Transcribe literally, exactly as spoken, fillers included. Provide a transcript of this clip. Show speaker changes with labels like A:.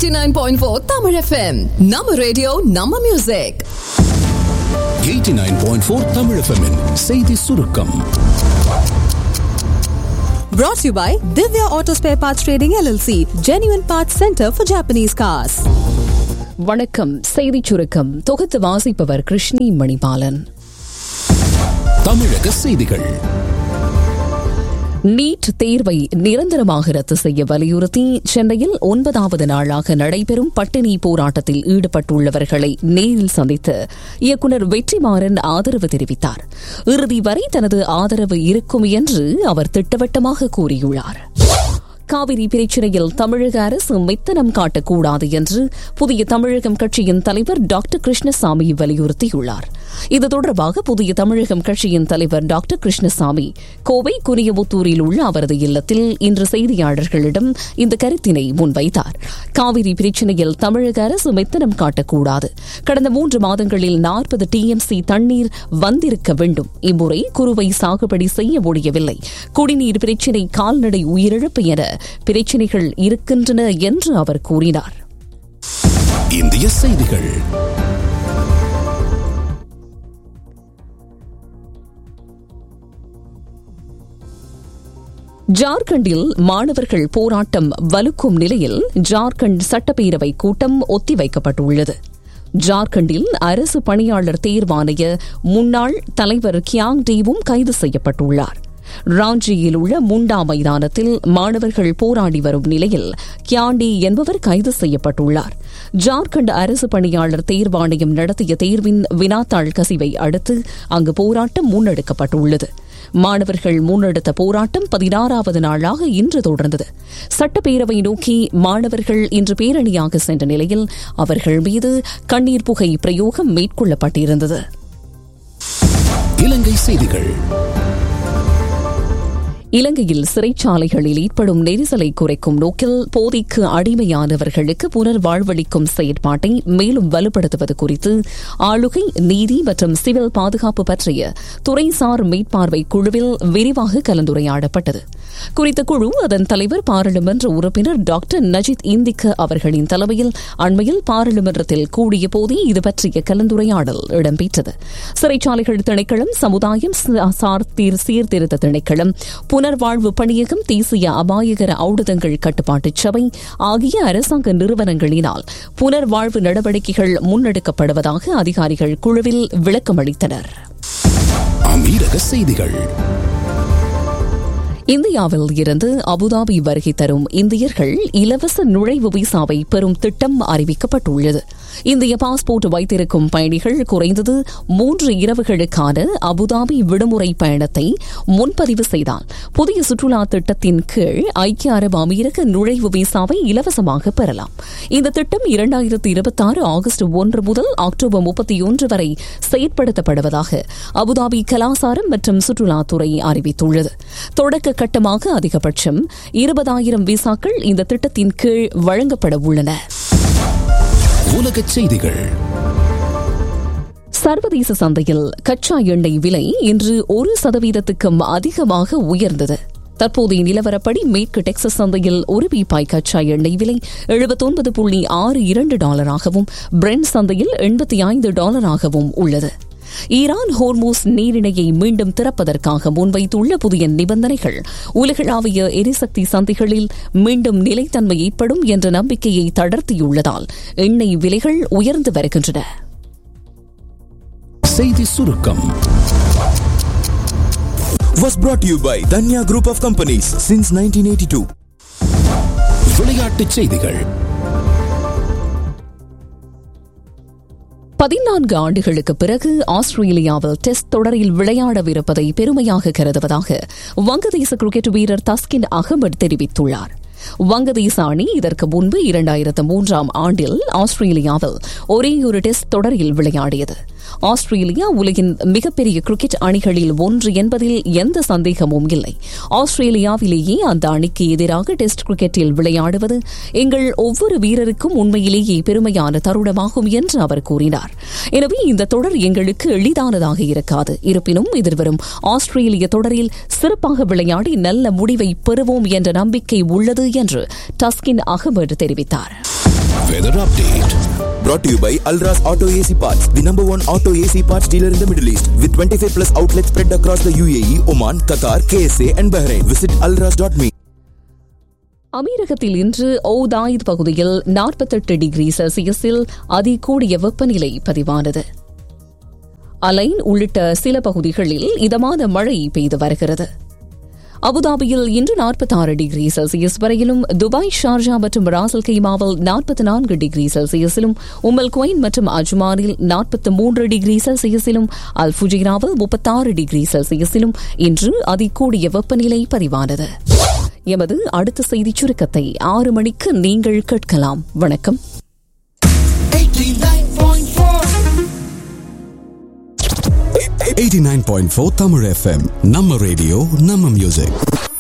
A: eighty-nine point four Tamil F M. நம்ம radio நம்ம music.
B: eighty-nine point four Tamil F M -இன் செய்தி சுருக்கம்.
C: Brought to you by Divya Auto Spare Parts Trading L L C, Genuine Parts Center for Japanese Cars.
D: வணக்கம். செய்தி சுருக்கம் தொகுத்து வாசிப்பவர் கிருஷ்ணி மணிபாலன்.
B: தமிழக செய்திகள்.
D: நீட் தேர்வை நிரந்தரமாக ரத்து செய்ய வலியுறுத்தி சென்னையில் ஒன்பதாவது நாளாக நடைபெறும் பட்டினி போராட்டத்தில் ஈடுபட்டுள்ளவர்களை நேரில் சந்தித்து இயக்குநர் வெற்றிமாறன் ஆதரவு தெரிவித்தார். இறுதி வரை தனது ஆதரவு இருக்கும் என்று அவர் திட்டவட்டமாக கூறியுள்ளார். காவிரி பிரச்சினையில் தமிழக அரசு மெத்தனம் காட்டக்கூடாது என்று புதிய தமிழகம் கட்சியின் தலைவர் டாக்டர் கிருஷ்ணசாமி வலியுறுத்தியுள்ளார். இது தொடர்பாக புதிய தமிழகம் கட்சியின் தலைவர் டாக்டர் கிருஷ்ணசாமி கோவை குனியமுத்தூரில் உள்ள அவரது இல்லத்தில் இன்று செய்தியாளர்களிடம் இந்த கருத்தினை முன்வைத்தார். காவிரி பிரச்சினையில் தமிழக அரசு மெத்தனம் காட்டக்கூடாது. கடந்த மூன்று மாதங்களில் நாற்பது டிஎம்சி தண்ணீர் வந்திருக்க வேண்டும். இம்முறை குறுவை சாகுபடி செய்ய முடியவில்லை. குடிநீர் பிரச்சினை, கால்நடை உயிரிழப்பு என பிரச்சினைகள் இருக்கின்றன என்று அவர் கூறினார்.
B: இந்திய செய்திகள்.
D: ஜார்க்கண்டில் மாணவர்கள் போராட்டம் வலுக்கும் நிலையில் ஜார்க்கண்ட் சட்டப்பேரவை கூட்டம் ஒத்திவைக்கப்பட்டுள்ளது. ஜார்க்கண்டில் அரசு பணியாளர் தேர்வாணைய முன்னாள் தலைவர் கியாங் டீவும் கைது செய்யப்பட்டுள்ளார். ராஞ்சியில் உள்ள முண்டா மைதானத்தில் மாணவர்கள் போராடி வரும் நிலையில் கியாண்டி என்பவர் கைது செய்யப்பட்டுள்ளார். ஜார்க்கண்ட் அரசு பணியாளர் தேர்வாணையம் நடத்திய தேர்வின் வினாத்தாள் கசிவை அடுத்து அங்கு போராட்டம் முன்னெடுக்கப்பட்டுள்ளது. மாணவர்கள் முன்னெடுத்த போராட்டம் பதினாறாவது நாளாக இன்று தொடர்ந்தது. சட்டப்பேரவை நோக்கி மாணவர்கள் இன்று பேரணியாக சென்ற நிலையில் அவர்கள் மீது கண்ணீர் புகை பிரயோகம் மேற்கொள்ளப்பட்டிருந்தது.
B: இலங்கை செய்திகள்.
D: இலங்கையில் சிறைச்சாலைகளில் ஏற்படும் நெரிசலை குறைக்கும் நோக்கில் போதைக்கு அடிமையானவர்களுக்கு புனர்வாழ்வளிக்கும் செயற்பாட்டை மேலும் வலுப்படுத்துவது குறித்து ஆளுகை, நீதி மற்றும் சிவில் பாதுகாப்பு பற்றிய துறைசார் மேற்பார்வை குழுவில் விரிவாக கலந்துரையாடப்பட்டது. குறித்த குழு அதன் தலைவர் பாராளுமன்ற உறுப்பினர் டாக்டர் நஜித் இந்திக்க அவர்களின் தலைமையில் அண்மையில் பாராளுமன்றத்தில் கூடிய போதே இது பற்றிய கலந்துரையாடல் இடம்பெற்றது. சிறைச்சாலைகள் திணைக்களம், சமுதாயம் சார் சீர்திருத்த திணைக்களம், புனர்வாழ்வு பணியகம், தேசிய அபாயகர ஊடகங்கள் கட்டுப்பாட்டு சபை ஆகிய அரசாங்க நிறுவனங்களினால் புனர்வாழ்வு நடவடிக்கைகள் முன்னெடுக்கப்படுவதாக அதிகாரிகள் குழுவில் விளக்கமளித்தனர்.
B: அமீரக செய்திகள்.
D: இந்தியாவில் இருந்து அபுதாபி வருகை தரும் இந்தியர்கள் இலவச நுழைவு விசாவை பெறும் திட்டம் அறிவிக்கப்பட்டுள்ளது. இந்திய பாஸ்போர்ட் வைத்திருக்கும் பயணிகள் குறைந்தது மூன்று இரவுகளுக்கான அபுதாபி விடுமுறை பயணத்தை முன்பதிவு செய்தால் புதிய சுற்றுலா திட்டத்தின் கீழ் ஐக்கிய அரபு அமீரக நுழைவு விசாவை இலவசமாக பெறலாம். இந்த திட்டம் இரண்டாயிரத்தி இருபத்தி ஆறு ஆகஸ்ட் ஒன்று முதல் அக்டோபர் முப்பத்தி ஒன்று வரை செயற்படுத்தப்படுவதாக அபுதாபி கலாசாரம் மற்றும் சுற்றுலாத்துறை அறிவித்துள்ளது. தொடக்க கட்டமாக அதிகபட்சம் இருபதாயிரம் விசாக்கள் இந்த திட்டத்தின் கீழ் வழங்கப்பட உள்ளன.
B: உலகச் செய்திகள்.
D: சர்வதேச சந்தையில் கச்சா எண்ணெய் விலை இன்று ஒரு சதவீதத்துக்கும் அதிகமாக உயர்ந்தது. தற்போதைய நிலவரப்படி மேற்கு டெக்சஸ் சந்தையில் ஒரு பீப்பாய் கச்சா எண்ணெய் விலை எழுபத்தொன்பது புள்ளி ஆறு இரண்டு டாலராகவும், பிரெண்ட் சந்தையில் எண்பத்தி ஐந்து டாலராகவும் உள்ளது. ஈரான் ஹோர்மூஸ் நீரிணையை மீண்டும் திறப்பதற்காக முன்வைத்துள்ள புதிய நிபந்தனைகள் உலகளாவிய எரிசக்தி சந்தைகளில் மீண்டும் நிலைத்தன்மை ஏற்படும் என்ற நம்பிக்கையை தளர்த்தியுள்ளதால் எண்ணெய் விலைகள் உயர்ந்து வருகின்றன.
B: செய்தி சுருக்கம்
E: was brought to you by Danya Group of Companies since nineteen eighty-two.
B: விளையாட்டுச் செய்திகள்.
D: பதினான்கு ஆண்டுகளுக்கு பிறகு ஆஸ்திரேலியாவில் டெஸ்ட் தொடரில் விளையாடவிருப்பதை பெருமையாக கருதுவதாக வங்கதேச கிரிக்கெட் வீரர் தஸ்கின் அகமது தெரிவித்துள்ளார். வங்கதேச அணி இதற்கு முன்பு இரண்டாயிரத்து மூன்றாம் ஆண்டில் ஆஸ்திரேலியாவில் ஒரே ஒரு டெஸ்ட் தொடரில் விளையாடியது. ஆஸ்திரேலியா உலகின் மிகப்பெரிய கிரிக்கெட் அணிகளில் ஒன்று என்பதில் எந்த சந்தேகமும் இல்லை. ஆஸ்திரேலியாவிலேயே அந்த அணிக்கு எதிராக டெஸ்ட் கிரிக்கெட்டில் விளையாடுவது எங்கள் ஒவ்வொரு வீரருக்கும் உண்மையிலேயே பெருமையான தருணமாகும் என்று அவர் கூறினார். எனவே இந்த தொடர் எங்களுக்கு எளிதானதாக இருக்காது. இருப்பினும் எதிர்வரும் ஆஸ்திரேலிய தொடரில் சிறப்பாக விளையாடி நல்ல முடிவை பெறுவோம் என்ற நம்பிக்கை உள்ளது என்று தஸ்கின் அகமது தெரிவித்தார்.
B: weather update.
E: Brought to you by Alras Auto A C Parts, the number one auto A C parts dealer in the Middle East, with twenty-five plus outlets spread across the U A E, Oman, Qatar, K S A and Bahrain. Visit alras dot me.
D: அமீரகத்தில் இன்று ஓதாயித் பகுதியில் நாற்பத்தெட்டு degree செல்சியஸில் அதிகூடிய வெப்பநிலை பதிவானது. Align உள்ளிட்ட சில பகுதிகளில் இதமான மழை பெய்து வருகிறது. அபுதாபியில் இன்று நாற்பத்தாறு டிகிரி செல்சியஸ் வரையிலும், துபாய், ஷார்ஜா மற்றும் ராசல் கைமாவில் நாற்பத்தி நான்கு டிகிரி செல்சியஸிலும், உம்மல் குவைன் மற்றும் அஜ்மானில் நாற்பத்தி மூன்று டிகிரி செல்சியஸிலும், அல் ஃபுஜைராவில் முப்பத்தாறு டிகிரி செல்சியஸிலும் இன்று அதிகூடிய வெப்பநிலை பதிவானது. எமது அடுத்த செய்திச் சுருக்கத்தை ஆறு மணிக்கு நீங்கள் கேட்கலாம். வணக்கம்.
B: eighty-nine point four Tamil F M. நம்ம ரேடியோ நம்ம மியூசிக்.